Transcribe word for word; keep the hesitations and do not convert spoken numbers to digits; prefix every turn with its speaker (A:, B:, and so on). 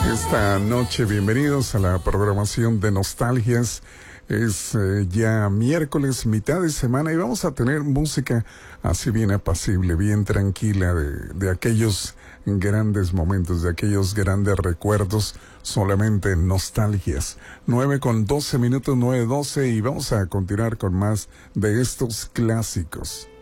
A: Esta noche, bienvenidos a la programación de Nostalgias. Es eh, ya miércoles, mitad de semana, y vamos a tener música así bien apacible, bien tranquila, de, de aquellos grandes momentos, de aquellos grandes recuerdos, solamente nostalgias. Nueve con doce minutos, nueve doce, y vamos a continuar con más de estos clásicos.